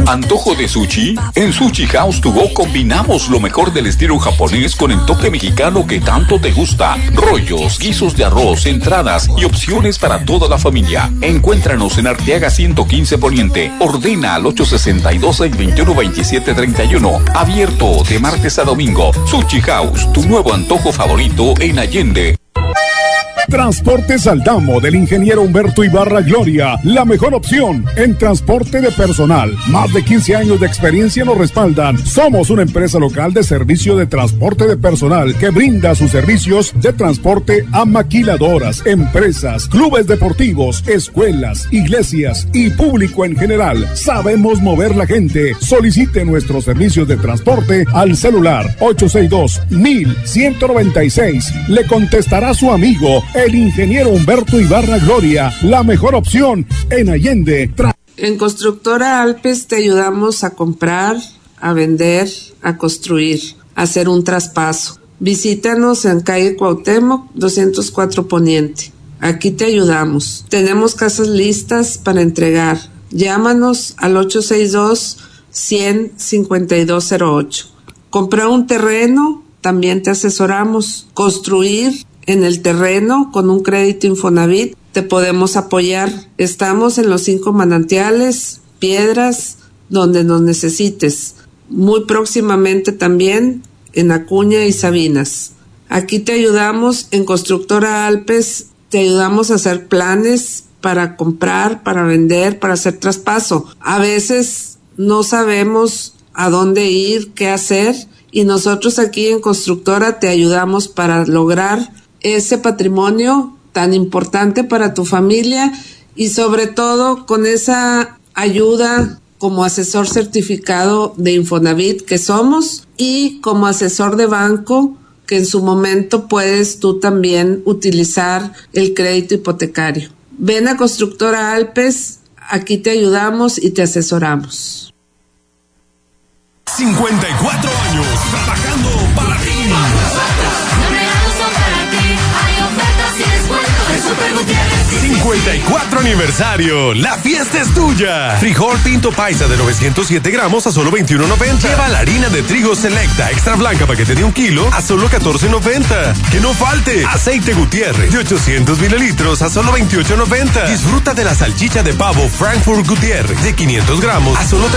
¿Antojo de sushi? En Sushi House To Go combinamos lo mejor del estilo japonés con el toque mexicano que tanto te gusta. Rollos, guisos de arroz, entradas y opciones para toda la familia. Encuéntranos en Arteaga 115 Poniente. Ordena al 862-621-2731. Abierto de martes a domingo. Sushi House, tu nuevo antojo favorito en Allende. Transportes Aldamo del ingeniero Humberto Ibarra Gloria, la mejor opción en transporte de personal. Más de 15 años de experiencia nos respaldan. Somos una empresa local de servicio de transporte de personal que brinda sus servicios de transporte a maquiladoras, empresas, clubes deportivos, escuelas, iglesias y público en general. Sabemos mover la gente. Solicite nuestros servicios de transporte al celular 862-1196. Le contestará su amigo el ingeniero Humberto Ibarra Gloria, la mejor opción en Allende. En Constructora Alpes te ayudamos a comprar, a vender, a construir, a hacer un traspaso. Visítanos en calle Cuauhtémoc 204 Poniente. Aquí te ayudamos. Tenemos casas listas para entregar. Llámanos al 862-100-5208. Comprar un terreno, también te asesoramos. Construir en el terreno con un crédito Infonavit, te podemos apoyar. Estamos en los 5 manantiales, Piedras, donde nos necesites. Muy próximamente también en Acuña y Sabinas. Aquí te ayudamos en Constructora Alpes, te ayudamos a hacer planes para comprar, para vender, para hacer traspaso. A veces no sabemos a dónde ir, qué hacer, y nosotros aquí en Constructora te ayudamos para lograr ese patrimonio tan importante para tu familia y sobre todo con esa ayuda como asesor certificado de Infonavit que somos y como asesor de banco que en su momento puedes tú también utilizar el crédito hipotecario. Ven a Constructora Alpes, aquí te ayudamos y te asesoramos. 54 años trabajando para ti. 54 aniversario, la fiesta es tuya. Frijol pinto paisa de 907 gramos a solo $21.90. Lleva la harina de trigo selecta extra blanca paquete de 1 kilo a solo $14.90. Que no falte aceite Gutiérrez de 800 mililitros a solo $28.90. Disfruta de la salchicha de pavo Frankfurt Gutiérrez de 500 gramos a solo $34.50.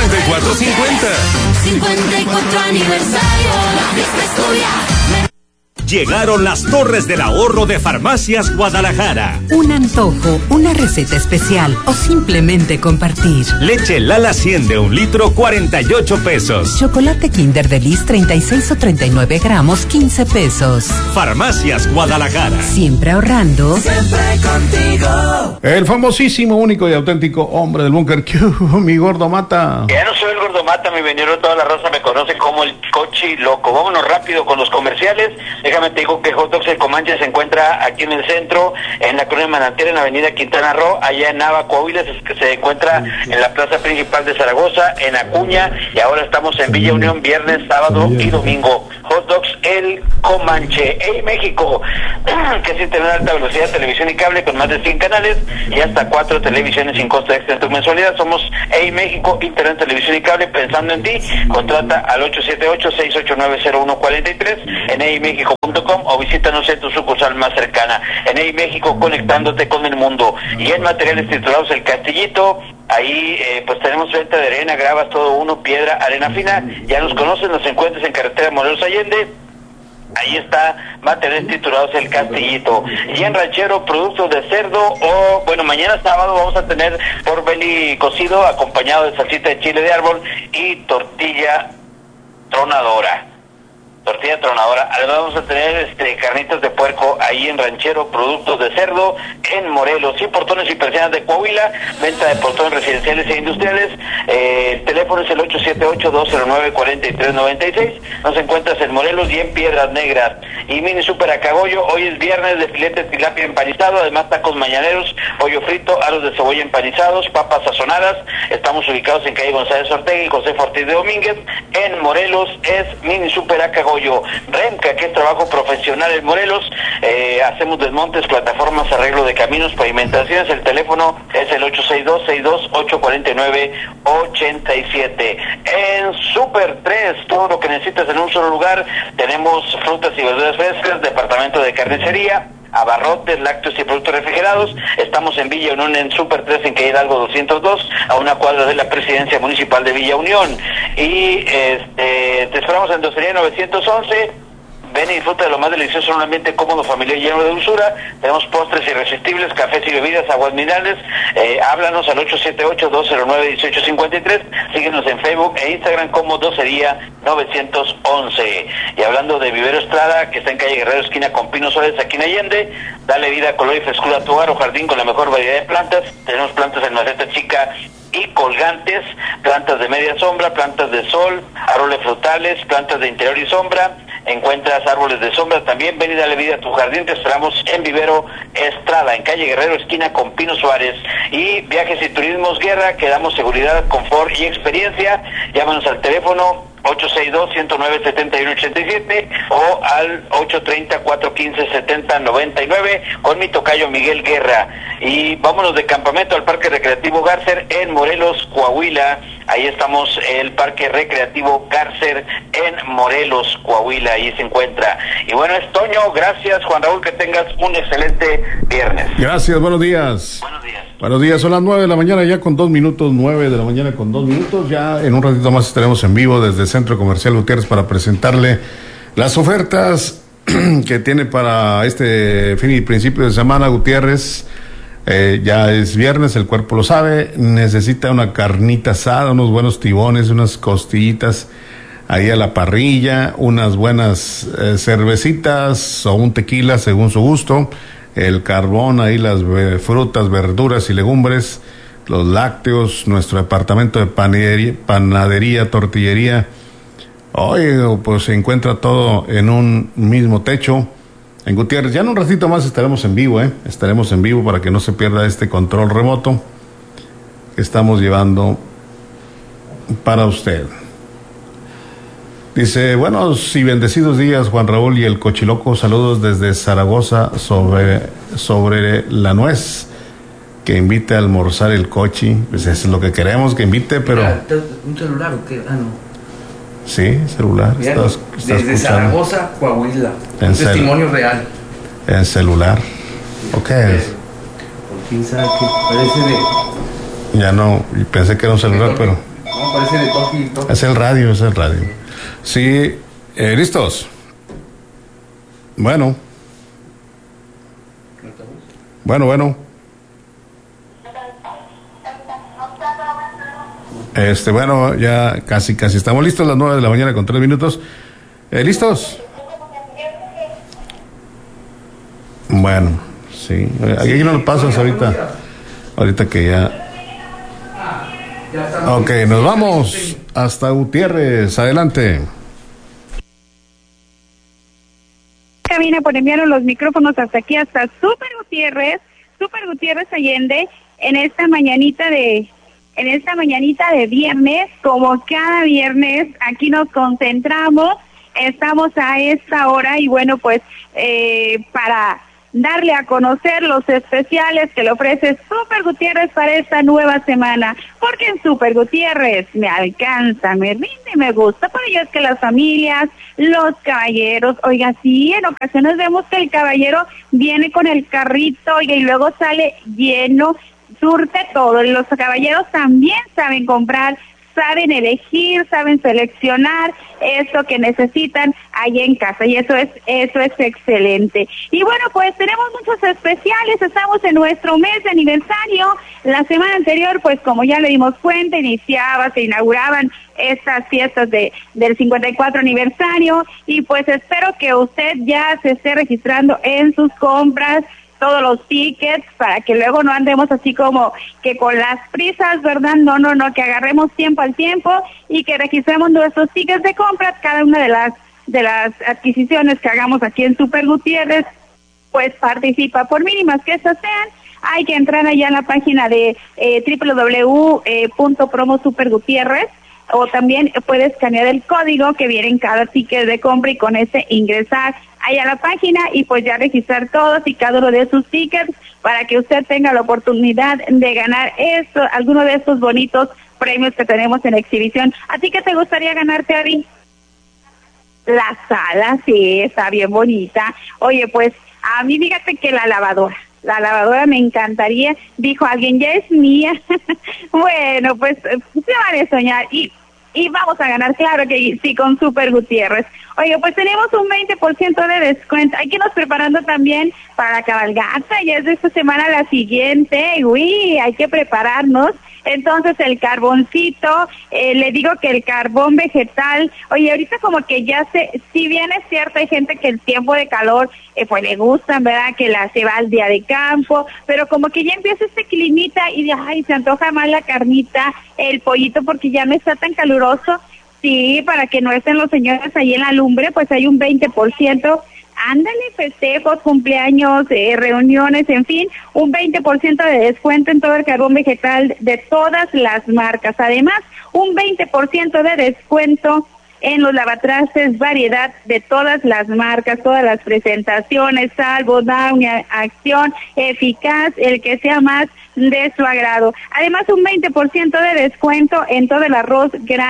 54 aniversario, la fiesta es tuya. Llegaron las Torres del Ahorro de Farmacias Guadalajara. Un antojo, una receta especial o simplemente compartir. Leche Lala 100 de 1 litro, 48 pesos. Chocolate Kinder Delice 36 o 39 gramos, 15 pesos. Farmacias Guadalajara. Siempre ahorrando. Siempre contigo. El famosísimo, único y auténtico hombre del búnker, mi Gordo Mata. Ya no soy el Gordo Mata, mi venidero, toda la raza me conoce como el Cochi Loco. Vámonos rápido con los comerciales. Déjame te digo que Hot Dogs El Comanche se encuentra aquí en el centro, en la colonia Manantial, en la avenida Quintana Roo, allá en Nava, Coahuila, se encuentra en la plaza principal de Zaragoza, en Acuña, y ahora estamos en Villa Unión, viernes, sábado y domingo. Hot Dogs El Comanche. Hey México, que es internet de alta velocidad, televisión y cable con más de 100 canales y hasta 4 televisiones sin costo extra en tu mensualidad. Somos Hey México, internet, televisión y cable, pensando en ti. Contrata al 878-689-0143 en heymexico.com o visítanos en tu sucursal más cercana. En Hey México, conectándote con el mundo. Y en materiales titulados El Castillito, ahí pues tenemos venta de arena, gravas, todo uno, piedra, arena fina. Ya nos conocen, nos encuentras en carretera Morelos Allende. Ahí está, materiales titulados El Castillito. Y en Ranchero, productos de cerdo, o bueno, mañana sábado vamos a tener pork belly cocido acompañado de salsita de chile de árbol y tortilla tronadora. Además vamos a tener carnitas de puerco ahí en Ranchero, productos de cerdo en Morelos. Y portones y persianas de Coahuila, venta de portones residenciales e industriales. El teléfono es el 878-209-4396. Nos encuentras en Morelos y en Piedras Negras. Y Mini Super Acagoyo, hoy es viernes de filete de tilapia empanizado, además tacos mañaneros, pollo frito, aros de cebolla empanizados, papas sazonadas. Estamos ubicados en calle González Ortega y José Ortiz de Domínguez. En Morelos es Mini Super Acagoyo. apoyo. Remca, que es trabajo profesional en Morelos, hacemos desmontes, plataformas, arreglo de caminos, pavimentaciones. El teléfono es el 862-628-4987. En Super 3, todo lo que necesitas en un solo lugar. Tenemos frutas y verduras frescas, departamento de carnicería, abarrotes, lácteos y productos refrigerados. Estamos en Villa Unión, en Super 3, en Calle Hidalgo 202, a una cuadra de la Presidencia Municipal de Villa Unión. Y te esperamos en Docería 911. Ven y disfruta de lo más delicioso en un ambiente cómodo, familiar y lleno de dulzura. Tenemos postres irresistibles, cafés y bebidas, aguas minerales. Háblanos al 878-209-1853. Síguenos en Facebook e Instagram como Docería 911. Y hablando de Vivero Estrada, que está en calle Guerrero, esquina con Pino Suárez, aquí en Allende, dale vida, color y frescura a tu hogar o jardín con la mejor variedad de plantas. Tenemos plantas en maceta chica y colgantes, plantas de media sombra, plantas de sol, árboles frutales, plantas de interior y sombra. Encuentras árboles de sombra también. Ven y dale vida a tu jardín. Te esperamos en Vivero Estrada, en calle Guerrero, esquina con Pino Suárez. Y Viajes y Turismos Guerra, que damos seguridad, confort y experiencia. Llámanos al teléfono 862-109-7187 o al 830-415-7099 con mi tocayo Miguel Guerra. Y vámonos de campamento al Parque Recreativo Garcer en Morelos, Coahuila. Ahí estamos, el Parque Recreativo Garcer en Morelos, Coahuila. Ahí se encuentra. Y bueno, es Toño. Gracias, Juan Raúl. Que tengas un excelente viernes. Gracias, buenos días. Buenos días. Buenos días, son las 9 de la mañana ya con 2 minutos, 9 de la mañana con 2 minutos. Ya en un ratito más estaremos en vivo desde el Centro Comercial Gutiérrez para presentarle las ofertas que tiene para este fin y principio de semana. Gutiérrez, ya es viernes, el cuerpo lo sabe, necesita una carnita asada, unos buenos tibones, unas costillitas ahí a la parrilla, unas buenas cervecitas o un tequila según su gusto. El carbón, ahí las frutas, verduras y legumbres, los lácteos, nuestro departamento de panadería, tortillería. Oye, pues se encuentra todo en un mismo techo en Gutiérrez. Ya en un ratito más estaremos en vivo, estaremos en vivo para que no se pierda este control remoto que estamos llevando para usted. Dice, buenos y bendecidos días, Juan Raúl y el Cochiloco. Saludos desde Zaragoza sobre la nuez que invite a almorzar el Cochi. Pues eso es lo que queremos, que invite, pero... ¿Un celular o qué? Ah, no. Sí, celular. Estás desde Zaragoza, Coahuila. Un testimonio real. En celular. ¿O qué es? Por fin sabe que parece de... Ya no, pensé que era un celular, pero... No, parece de toque. Es el radio. Sí, ¿listos? Bueno. Bueno. Bueno, ya casi estamos listos, las 9 de la mañana con 3 minutos. ¿Listos? Bueno, sí. Aquí no lo pasas ahorita que ya... Ok, nos vamos hasta Gutiérrez. Adelante. Cabina por enviaron los micrófonos hasta aquí, hasta Super Gutiérrez Allende, en esta mañanita de viernes. Como cada viernes, aquí nos concentramos, estamos a esta hora y bueno, pues para darle a conocer los especiales que le ofrece Super Gutiérrez para esta nueva semana, porque en Super Gutiérrez me alcanza, me rinde, me gusta. Por ello es que las familias, los caballeros, oiga, sí, en ocasiones vemos que el caballero viene con el carrito, oiga, y luego sale lleno, surte todo. Y los caballeros también saben comprar, saben elegir, saben seleccionar esto que necesitan ahí en casa, y eso es excelente. Y bueno, pues tenemos muchos especiales, estamos en nuestro mes de aniversario. La semana anterior, pues como ya le dimos cuenta, se inauguraban estas fiestas del 54 aniversario, y pues espero que usted ya se esté registrando en sus compras, todos los tickets, para que luego no andemos así como que con las prisas, ¿verdad? No, que agarremos tiempo al tiempo y que registremos nuestros tickets de compra. Cada una de las adquisiciones que hagamos aquí en Super Gutiérrez, pues participa, por mínimas que estas sean. Hay que entrar allá en la página de www.promosupergutierrez o también puede escanear el código que viene en cada ticket de compra y con ese ingresar ahí a la página y pues ya registrar todos y cada uno de sus tickets para que usted tenga la oportunidad de ganar alguno de estos bonitos premios que tenemos en exhibición. ¿A ti qué te gustaría ganarte, Ari? La sala, sí, está bien bonita. Oye, pues a mí fíjate que la lavadora me encantaría, dijo alguien, ya es mía. Bueno, pues se van a soñar y vamos a ganar, claro que sí, con Super Gutiérrez. Oye, pues tenemos un 20% de descuento. Hay que irnos preparando también para la cabalgata, ya es de esta semana la siguiente. Uy, hay que prepararnos. Entonces el carboncito, le digo que el carbón vegetal, oye, ahorita como que ya si bien es cierto, hay gente que el tiempo de calor, pues le gustan, ¿verdad? Que se va al día de campo, pero como que ya empieza este climita y se antoja más la carnita, el pollito porque ya no está tan caluroso. Sí, para que no estén los señores ahí en la lumbre, pues hay un 20%. Ándale, festejos, cumpleaños, reuniones, en fin, un 20% de descuento en todo el carbón vegetal de todas las marcas. Además, un 20% de descuento en los lavatrastes, variedad de todas las marcas, todas las presentaciones, Salvo, Downy, Acción, Eficaz, el que sea más de su agrado. Además, un 20% de descuento en todo el arroz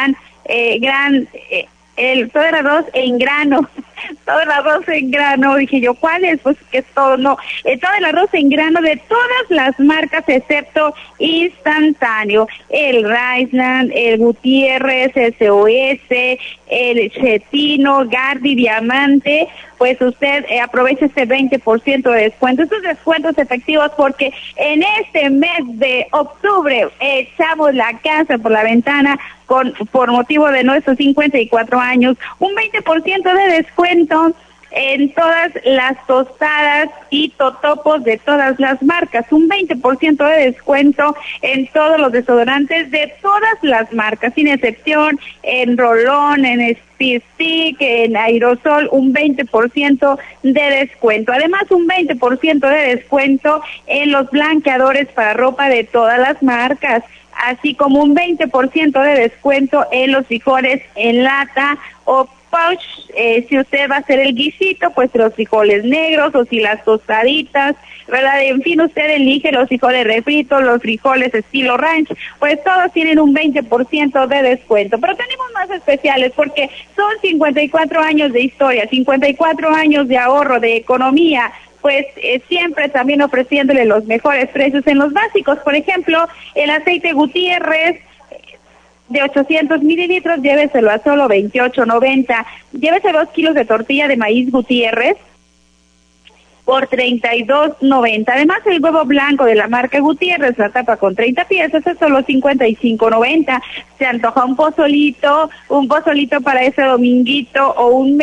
todo el arroz en grano, todo el arroz en grano, dije yo, ¿cuál es? Pues que es todo, no, todo el arroz en grano de todas las marcas excepto Instantáneo, el Riceland, el Gutiérrez, SOS, el Chetino, Gardi, Diamante, pues usted aproveche este 20% de descuento, estos descuentos efectivos porque en este mes de octubre echamos la casa por la ventana por motivo de nuestros 54 años, un 20% de descuento en todas las tostadas y totopos de todas las marcas, un 20% de descuento en todos los desodorantes de todas las marcas, sin excepción, en Rolón, en Stick, en Aerosol, un 20% de descuento. Además, un 20% de descuento en los blanqueadores para ropa de todas las marcas, así como un 20% de descuento en los frijoles en lata o pouch, si usted va a hacer el guisito, pues los frijoles negros o si las tostaditas, ¿verdad? En fin, usted elige los frijoles refritos, los frijoles estilo ranch, pues todos tienen un 20% de descuento. Pero tenemos más especiales porque son 54 años de historia, 54 años de ahorro, de economía, pues siempre también ofreciéndole los mejores precios en los básicos. Por ejemplo, el aceite Gutiérrez de 800 mililitros, lléveselo a solo $28.90. Llévese 2 kilos de tortilla de maíz Gutiérrez por $32.90. Además, el huevo blanco de la marca Gutiérrez, la tapa con 30 piezas, es solo $55.90. Se antoja un pozolito para ese dominguito o un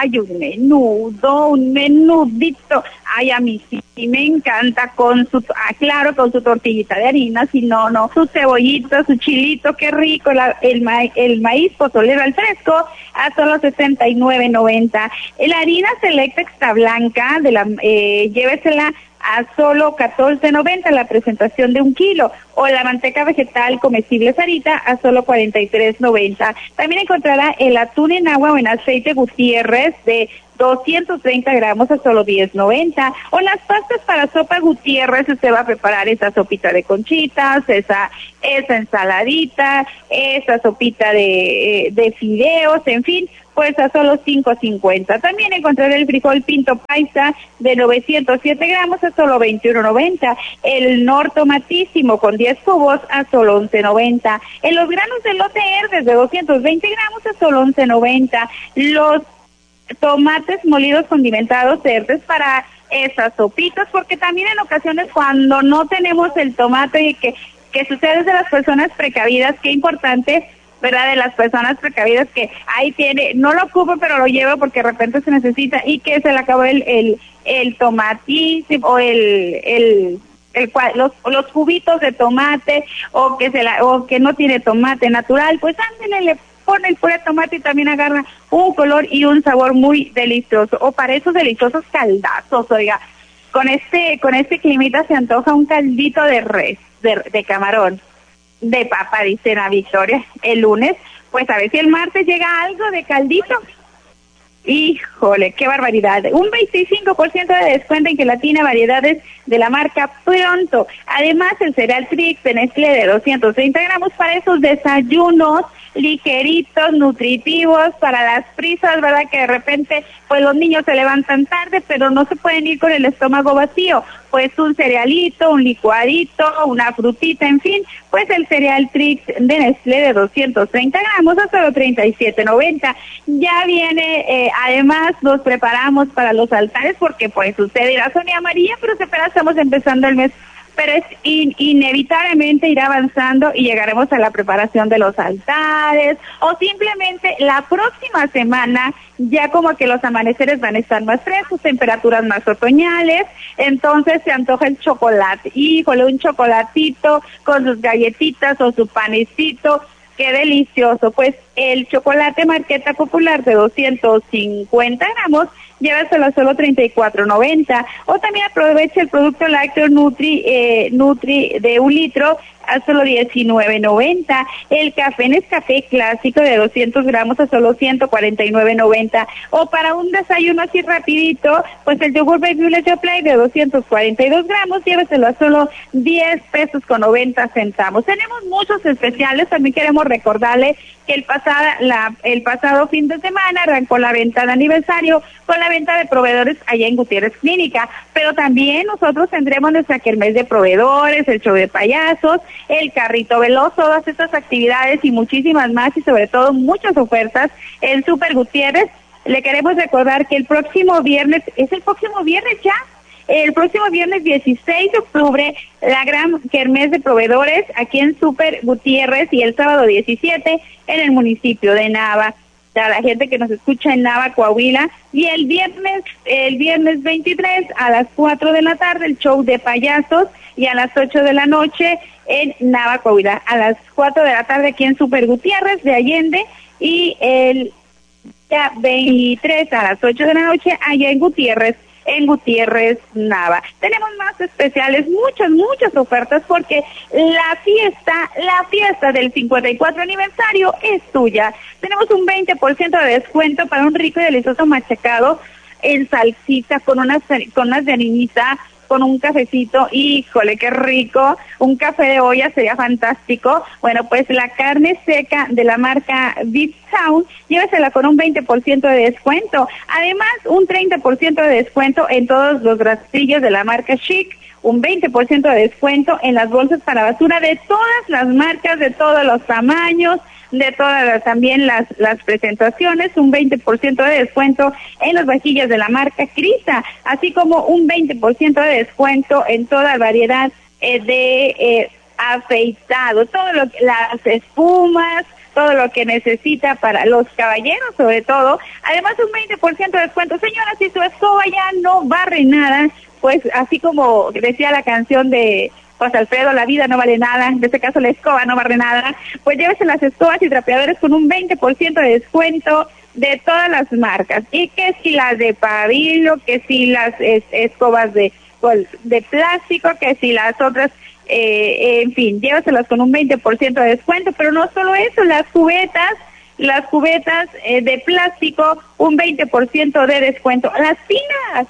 menudito. Ay, a mí sí me encanta con su tortillita de harina, si no, su cebollito, su chilito, qué rico, el maíz pozolero al fresco a solo $69.90. La harina selecta extra blanca llévesela a solo $14.90 la presentación de 1 kilo, o la manteca vegetal comestible Sarita a solo $43.90. También encontrará el atún en agua o en aceite Gutiérrez de 230 gramos a solo $10.90, o las pastas para sopa Gutiérrez. Usted va a preparar esa sopita de conchitas, esa ensaladita, esa sopita de fideos, en fin, pues a solo $5.50. También encontrará el frijol pinto paisa de 907 gramos a solo $21.90, el nor tomatísimo con 10 cubos a solo $11.90, en los granos de elote Herdes de 220 gramos a solo $11.90, los tomates molidos condimentados Herdes para esas sopitas, porque también en ocasiones cuando no tenemos el tomate y que sucede de las personas precavidas, qué importante, ¿verdad? De las personas precavidas que ahí tiene, no lo ocupo pero lo llevo porque de repente se necesita y que se le acabó el tomatísimo o los cubitos de tomate o que no tiene tomate natural, pues ándele, le pone el puré de tomate y también agarra un color y un sabor muy delicioso. O para esos deliciosos caldazos, oiga, con este climita se antoja un caldito de res, de camarón. de papa, dice Ana Victoria, el lunes. Pues a ver si el martes llega algo de caldito. Híjole, qué barbaridad. Un 25% de descuento en gelatina, variedades de la marca Pronto. Además, el cereal Trix de Nestlé de 230 gramos para esos desayunos ligeritos, nutritivos, para las prisas, ¿verdad? Que de repente, pues los niños se levantan tarde, pero no se pueden ir con el estómago vacío. Pues un cerealito, un licuadito, una frutita, en fin, pues el cereal Trix de Nestlé de 230 gramos a solo 37.90. Ya viene, además nos preparamos para los altares, porque pues usted dirá, Sonia María, pero apenas estamos empezando el mes. Pero es inevitablemente ir avanzando y llegaremos a la preparación de los altares, o simplemente la próxima semana ya como que los amaneceres van a estar más frescos, temperaturas más otoñales, entonces se antoja el chocolate. Híjole, un chocolatito con sus galletitas o su panecito, qué delicioso. Pues el chocolate Marqueta Popular de 250 gramos, lléveselo a solo 34.90. O también aproveche el producto lácteo Nutri de 1 litro a solo 19.90. El café Nescafé clásico de 200 gramos a solo 149.90. O para un desayuno así rapidito, pues el yogur Baby Leche Play de 242 gramos, lléveselo a solo 10 pesos con 90 centavos. Tenemos muchos especiales. También queremos recordarle que el pasado fin de semana arrancó la venta de aniversario con la venta de proveedores allá en Gutiérrez Clínica, pero también nosotros tendremos nuestra kermés de proveedores, el show de payasos, el carrito veloz, todas estas actividades y muchísimas más, y sobre todo muchas ofertas en Super Gutiérrez. Le queremos recordar que el próximo viernes el próximo viernes 16 de octubre, la gran kermés de proveedores aquí en Super Gutiérrez, y el sábado 17 en el municipio de Nava. A la gente que nos escucha en Nava, Coahuila, y el viernes 23 a las 4 de la tarde el show de payasos, y a las 8 de la noche en Nava, Coahuila, a las 4 de la tarde aquí en Super Gutiérrez de Allende, y el día 23 a las 8 de la noche allá en Gutiérrez Nava. Tenemos más especiales, muchas ofertas, porque la fiesta del 54 aniversario es tuya. Tenemos un 20% de descuento para un rico y delicioso machacado en salsita con unas de harinita, con un cafecito. Híjole, qué rico, un café de olla sería fantástico. Bueno, pues la carne seca de la marca Beef Town, llévesela con un 20% de descuento. Además, un 30% de descuento en todos los rastrillos de la marca Chic, un 20% de descuento en las bolsas para basura de todas las marcas, de todos los tamaños, de todas también las presentaciones, un 20% de descuento en las vajillas de la marca Crisa, así como un 20% de descuento en toda variedad de afeitado, las espumas, todo lo que necesita para los caballeros, sobre todo. Además, un 20% de descuento. Señora, si su escoba ya no barre nada, pues así como decía la canción de José Alfredo, la vida no vale nada, en este caso la escoba no vale nada, pues llévese las escobas y trapeadores con un 20% de descuento de todas las marcas. Y que si las de pabilo, que si las escobas de plástico, que si las otras, en fin, llévaselas con un 20% de descuento. Pero no solo eso, las cubetas de plástico, un 20% de descuento. Las pilas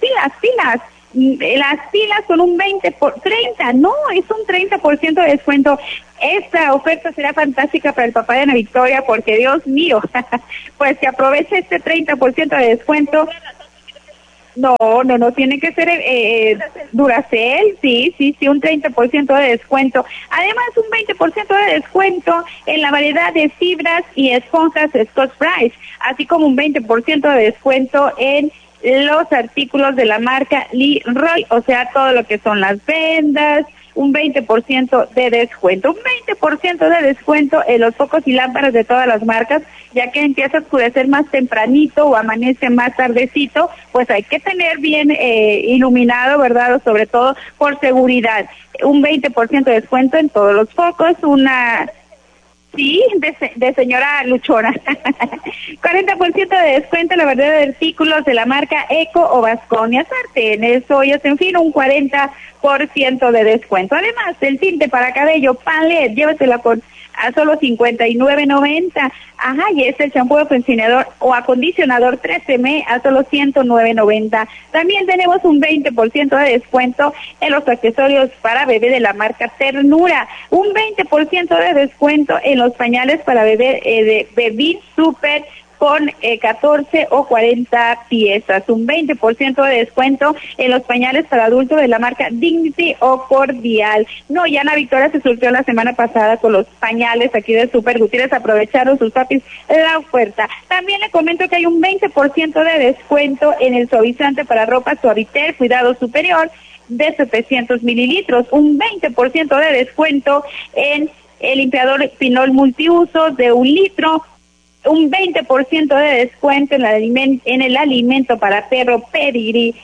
con un 30%, no, es un 30% de descuento. Esta oferta será fantástica para el papá de Ana Victoria, porque Dios mío, pues que aproveche este 30% de descuento. No, tiene que ser Duracell, sí, un 30% de descuento. Además, un 20% de descuento en la variedad de fibras y esponjas Scotch-Brite, así como un 20% de descuento en los artículos de la marca Leroy, o sea, todo lo que son las vendas, un 20% de descuento. Un 20% de descuento en los focos y lámparas de todas las marcas, ya que empieza a oscurecer más tempranito o amanece más tardecito, pues hay que tener bien iluminado, ¿verdad? O sobre todo por seguridad. Un 20% de descuento en todos los focos, sí, de señora luchona. 40% de descuento en la variedad de artículos de la marca Eco o Vasconia, sartenes, ollas, en fin, un 40% 10% de descuento. Además, el tinte para cabello Palet, llévatela a solo $59.90. Ajá, y es el champú o acondicionador 13M a solo $109.90. También tenemos un 20% de descuento en los accesorios para bebé de la marca Ternura. Un 20% de descuento en los pañales para bebé de Bebé Super con 14 o 40 piezas, un 20% de descuento en los pañales para adultos de la marca Dignity o Cordial. No, ya Ana Victoria se surtió la semana pasada con los pañales aquí de Super Gutiérrez, aprovecharon sus papis la oferta. También le comento que hay un 20% de descuento en el suavizante para ropa Suavitel Cuidado Superior de 700 mililitros, un 20% de descuento en el limpiador Pinol multiuso de 1 litro, un 20% de descuento en el alimento para perro Pedigree.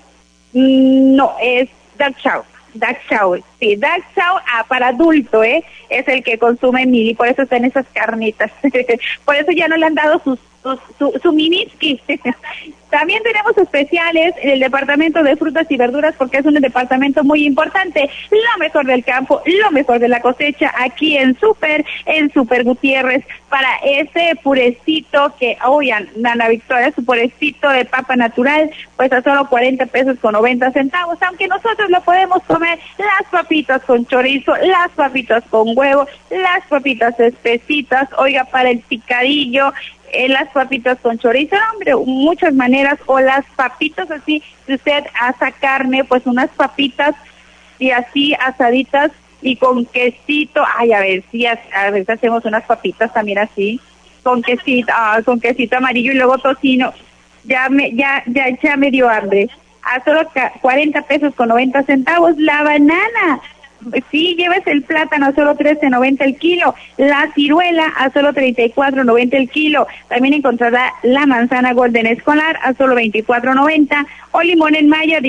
No, es Dog Chow, sí, Dog Chow para adulto, es el que consume Mili, por eso están esas carnitas, por eso ya no le han dado su miniski. También tenemos especiales en el departamento de frutas y verduras porque es un departamento muy importante. Lo mejor del campo, lo mejor de la cosecha aquí en Super Gutiérrez para ese purecito que, Ana Victoria, su purecito de papa natural, pues a solo 40 pesos con 90 centavos, aunque nosotros lo podemos comer, las papitas con chorizo, las papitas con huevo, las papitas espesitas, para el picadillo, las papitas con chorizo, hombre, muchas maneras, o las papitas así, si usted asa carne, pues unas papitas y así asaditas y con quesito, a ver si a veces hacemos unas papitas también así, con quesito amarillo y luego tocino, ya me dio hambre. A solo 40 pesos con 90 centavos, la banana. Sí, lleves el plátano a solo $13.90 el kilo, la ciruela a solo $34.90 el kilo, también encontrará la manzana Golden Escolar a solo $24.90 o limón en Maya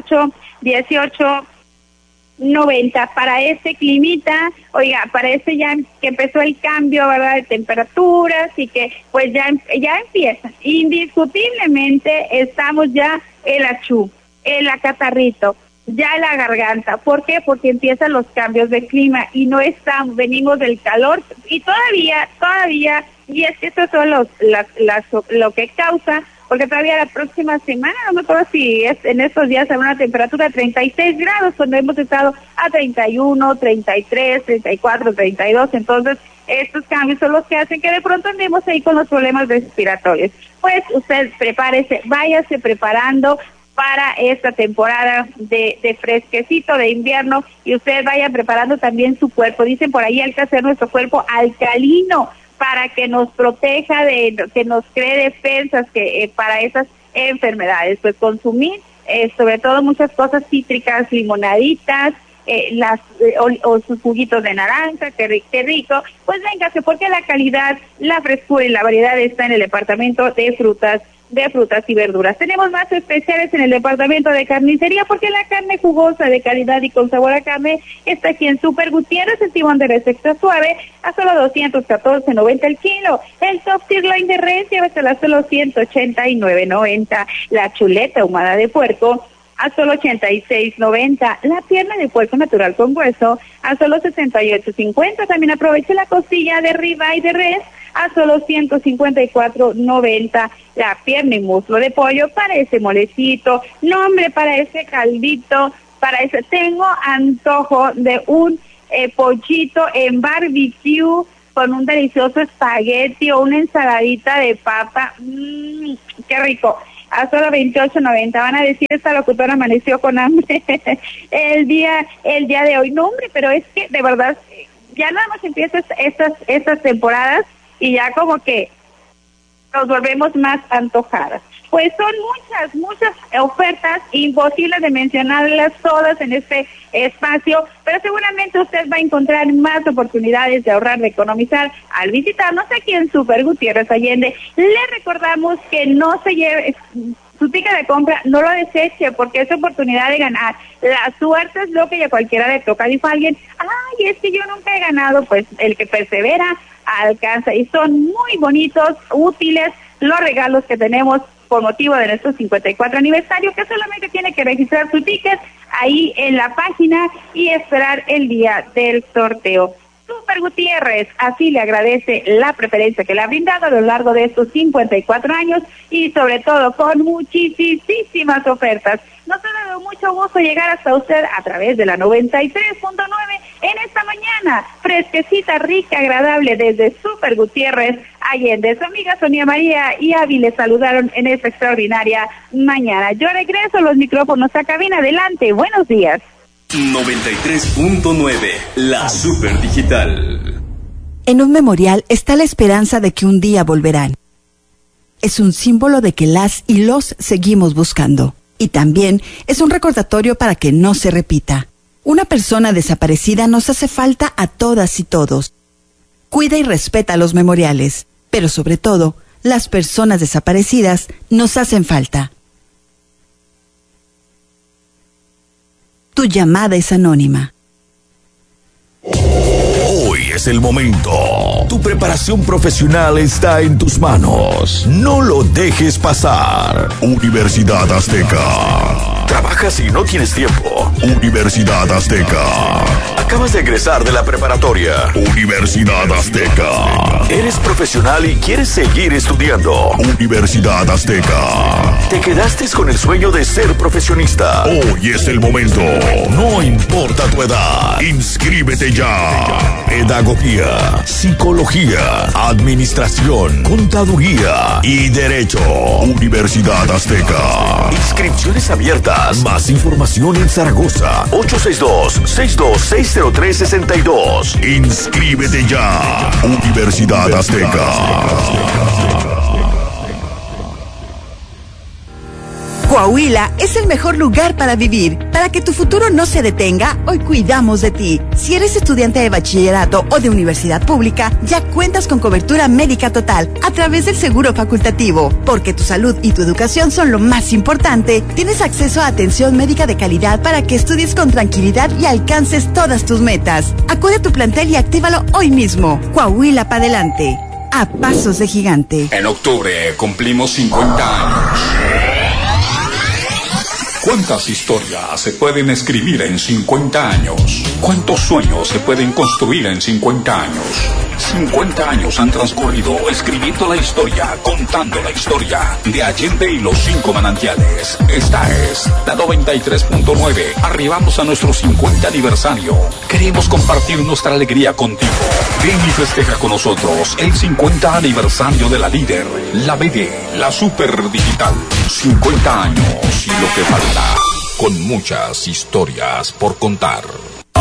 $18.90 para ese climita, para ese ya que empezó el cambio, ¿verdad?, de temperaturas y que pues ya empieza. Indiscutiblemente estamos ya el achú, el acatarrito, ya la garganta. ¿Por qué? Porque empiezan los cambios de clima y venimos del calor y todavía, y es que estos son lo que causa, porque todavía la próxima semana, no me acuerdo si es en estos días, habrá una temperatura de 36 grados, cuando hemos estado a 31, 33, 34, 32, entonces estos cambios son los que hacen que de pronto andemos ahí con los problemas respiratorios. Pues usted prepárese, váyase preparando para esta temporada de fresquecito de invierno y usted vaya preparando también su cuerpo. Dicen por ahí, hay que hacer nuestro cuerpo alcalino para que nos proteja que nos cree defensas para esas enfermedades. Pues consumir sobre todo muchas cosas cítricas, limonaditas, o sus juguitos de naranja, qué rico. Pues véngase, porque la calidad, la frescura y la variedad está en el departamento de frutas y verduras. Tenemos más especiales en el departamento de carnicería porque la carne jugosa de calidad y con sabor a carne está aquí en Super Gutiérrez, el tibón de res extra suave a solo $214.90 el kilo, el top sirloin de res llévesela a solo $189.90, la chuleta ahumada de puerco a solo $86.90, la pierna de puerco natural con hueso a solo $68.50, también aproveche la costilla de ribeye de res a solo $154.90, la pierna y muslo de pollo para ese molecito, para ese caldito, tengo antojo de un pollito en barbecue con un delicioso espagueti o una ensaladita de papa, qué rico, a solo $28.90, van a decir, esta locutora amaneció con hambre el día de hoy, pero es que de verdad, ya nada más empiezan estas temporadas y ya como que nos volvemos más antojadas. Pues son muchas ofertas, imposibles de mencionarlas todas en este espacio, pero seguramente usted va a encontrar más oportunidades de ahorrar, de economizar al visitarnos aquí en Super Gutiérrez Allende. Le recordamos que no se lleve su ticket de compra, no lo deseche, porque es oportunidad de ganar. La suerte es lo que a cualquiera le toca. Dijo alguien, es que yo nunca he ganado. Pues el que persevera alcanza, y son muy bonitos, útiles los regalos que tenemos por motivo de nuestro 54 aniversario, que solamente tiene que registrar su ticket ahí en la página y esperar el día del sorteo. Super Gutiérrez así le agradece la preferencia que le ha brindado a lo largo de estos 54 años y sobre todo con muchísimas ofertas. Nos ha dado mucho gusto llegar hasta usted a través de la 93.9 en esta mañana, fresquecita, rica, agradable desde Super Gutiérrez, Allende. Su amiga Sonia María y Avi le saludaron en esta extraordinaria mañana. Yo regreso los micrófonos a cabina. Adelante, buenos días. 93.9, la Super Digital. En un memorial está la esperanza de que un día volverán. Es un símbolo de que las y los seguimos buscando. Y también es un recordatorio para que no se repita. Una persona desaparecida nos hace falta a todas y todos. Cuida y respeta los memoriales, pero sobre todo, las personas desaparecidas nos hacen falta. Tu llamada es anónima. Hoy es el momento. Tu preparación profesional está en tus manos. No lo dejes pasar. Universidad Azteca. ¿Trabajas y no tienes tiempo? Universidad Azteca. Acabas de egresar de la preparatoria. Universidad Azteca. Eres profesional y quieres seguir estudiando. Universidad Azteca. Te quedaste con el sueño de ser profesionista. Hoy es el momento. No importa tu edad. Inscríbete ya. Pedagogía, psicología, administración, contaduría y derecho. Universidad Azteca. Inscripciones abiertas. Más información en Zaragoza. 862-6260362. Inscríbete ya. Universidad Azteca. Coahuila es el mejor lugar para vivir. Para que tu futuro no se detenga, hoy cuidamos de ti. Si eres estudiante de bachillerato o de universidad pública, ya cuentas con cobertura médica total a través del seguro facultativo. Porque tu salud y tu educación son lo más importante, tienes acceso a atención médica de calidad para que estudies con tranquilidad y alcances todas tus metas. Acude a tu plantel y actívalo hoy mismo. Coahuila para adelante. A pasos de gigante. En octubre cumplimos 50 años. ¿Cuántas historias se pueden escribir en 50 años? ¿Cuántos sueños se pueden construir en 50 años? 50 años han transcurrido escribiendo la historia, contando la historia de Allende y los 5 manantiales. Esta es la 93.9. Arribamos a nuestro 50 aniversario. Queremos compartir nuestra alegría contigo. Ven y festeja con nosotros el 50 aniversario de la líder, la BD, la Super Digital. 50 años y lo que falta, con muchas historias por contar.